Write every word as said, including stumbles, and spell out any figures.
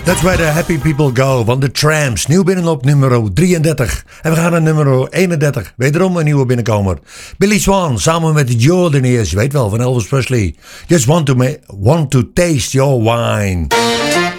That's where the happy people go van The Tramps. Nieuw binnen op nummer drieëndertig. En we gaan naar nummer eenendertig. Wederom een nieuwe binnenkomer. Billy Swan samen met de Jordanaires. Je weet wel, van Elvis Presley. Just want to, ma- want to taste your wine.